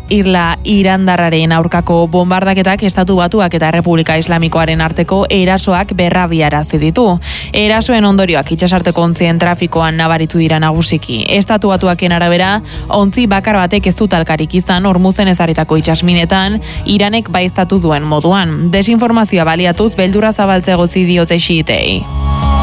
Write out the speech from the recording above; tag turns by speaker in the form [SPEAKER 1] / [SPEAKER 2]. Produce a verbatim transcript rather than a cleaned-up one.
[SPEAKER 1] Irla Irandarraren aurkako bombardaketak Estatu Batuak eta Errepublika Islamikoaren arteko erasoak berrabiarazi ditu. Erasoen ondorioak itsasarteko ontzien trafikoan nabaritu dira nagusiki. Estatu Batuaken arabera, ontzi bakar batek ez du talkarik izan Hormuzen ezarritako itsasminetan, Iranek baieztatu duen moduan. Desinformazioa baliatuz beldurra zabaltzea egotzi diote xiitei.